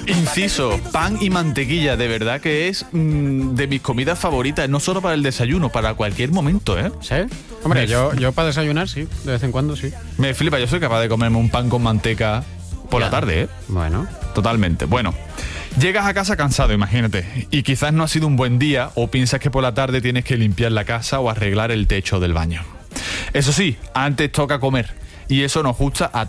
Inciso, pan y mantequilla, de verdad que es de mis comidas favoritas, no solo para el desayuno, para cualquier momento, ¿eh? ¿Sí? Hombre, yo para desayunar, sí, de vez en cuando, sí. Me flipa, yo soy capaz de comerme un pan con manteca por la tarde, ¿eh? Bueno. Totalmente. Bueno, llegas a casa cansado, imagínate, y quizás no ha sido un buen día o piensas que por la tarde tienes que limpiar la casa o arreglar el techo del baño. Eso sí, antes toca comer, y eso nos gusta a